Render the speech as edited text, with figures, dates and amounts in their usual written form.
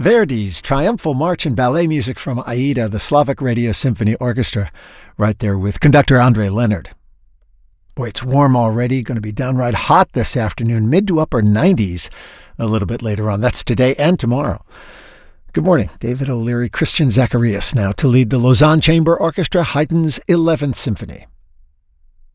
Verdi's triumphal march and ballet music from Aida, the Slavic Radio Symphony Orchestra, right there with conductor Andre Leonard. Boy, it's warm already, going to be downright hot this afternoon, mid to upper 90s a little bit later on. That's today and tomorrow. Good morning. David O'Leary, Christian Zacharias now to lead the Lausanne Chamber Orchestra, Haydn's 11th Symphony.